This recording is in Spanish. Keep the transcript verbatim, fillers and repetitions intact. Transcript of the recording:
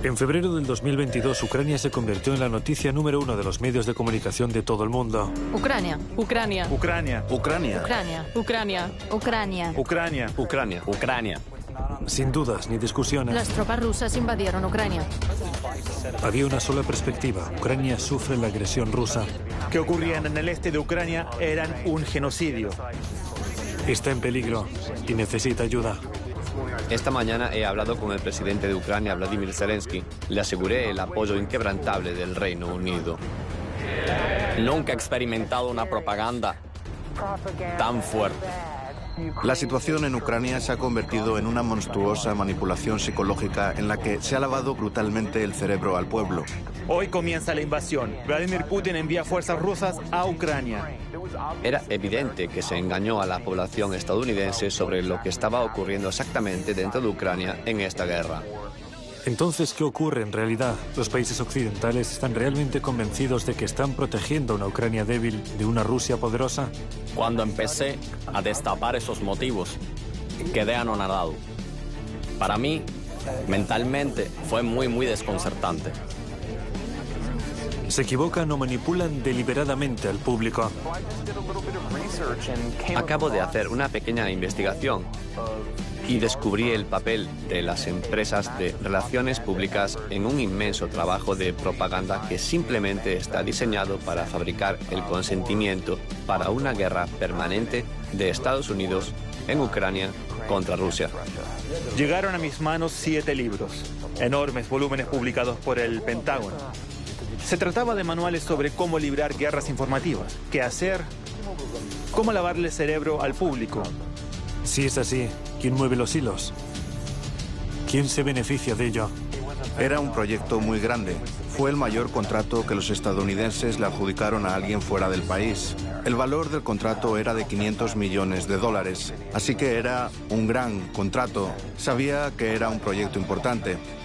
En febrero del dos mil veintidós, Ucrania se convirtió en la noticia número uno de los medios de comunicación de todo el mundo. Ucrania. Ucrania. Ucrania. Ucrania. Ucrania. Ucrania. Ucrania. Ucrania. Ucrania. Ucrania. Sin dudas ni discusiones. Las tropas rusas invadieron Ucrania. Había una sola perspectiva. Ucrania sufre la agresión rusa. Que ocurrían en el este de Ucrania eran un genocidio. Está en peligro y necesita ayuda. Esta mañana he hablado con el presidente de Ucrania, Vladimir Zelensky. Le aseguré el apoyo inquebrantable del Reino Unido. Nunca he experimentado una propaganda tan fuerte. La situación en Ucrania se ha convertido en una monstruosa manipulación psicológica en la que se ha lavado brutalmente el cerebro al pueblo. Hoy comienza la invasión. Vladimir Putin envía fuerzas rusas a Ucrania. Era evidente que se engañó a la población estadounidense sobre lo que estaba ocurriendo exactamente dentro de Ucrania en esta guerra. Entonces, ¿qué ocurre en realidad? ¿Los países occidentales están realmente convencidos de que están protegiendo a una Ucrania débil de una Rusia poderosa? Cuando empecé a destapar esos motivos, quedé anonadado. Para mí, mentalmente, fue muy, muy desconcertante. Se equivocan o manipulan deliberadamente al público. Acabo de hacer una pequeña investigación y descubrí el papel de las empresas de relaciones públicas en un inmenso trabajo de propaganda que simplemente está diseñado para fabricar el consentimiento para una guerra permanente de Estados Unidos en Ucrania contra Rusia. Llegaron a mis manos siete libros, enormes volúmenes publicados por el Pentágono. Se trataba de manuales sobre cómo librar guerras informativas, qué hacer, cómo lavarle el cerebro al público. Si es así, ¿quién mueve los hilos? ¿Quién se beneficia de ello? Era un proyecto muy grande. Fue el mayor contrato que los estadounidenses le adjudicaron a alguien fuera del país. El valor del contrato era de quinientos millones de dólares, así que era un gran contrato. Sabía que era un proyecto importante.